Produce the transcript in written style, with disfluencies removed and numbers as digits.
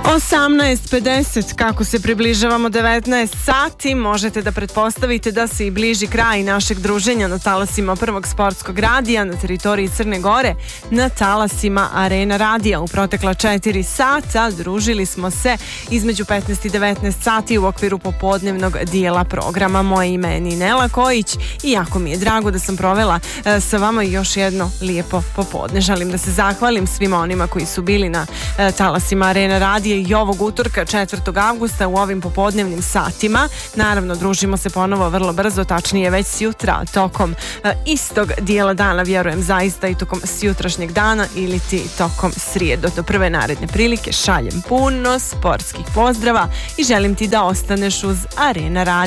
18:50, kako se približavamo 19 sati, možete da pretpostavite da se i bliži kraj našeg druženja na talasima Prvog sportskog radija na teritoriji Crne Gore, na talasima Arena radija. U protekla 4 sata družili smo se između 15 i 19 sati u okviru popodnevnog dijela programa. Moje ime je Ninela Kojić i jako mi je drago da sam provela sa vama još jedno lijepo popodne. Želim da se zahvalim svima onima koji su bili na talasima Arena radija i ovog utorka 4. avgusta u ovim popodnevnim satima. Naravno, družimo se ponovo vrlo brzo, tačnije već sjutra tokom istog dijela dana, vjerujem zaista i tokom sjutrašnjeg dana ili ti tokom srijede. Do prve naredne prilike šaljem puno sportskih pozdrava i želim ti da ostaneš uz Arena radio.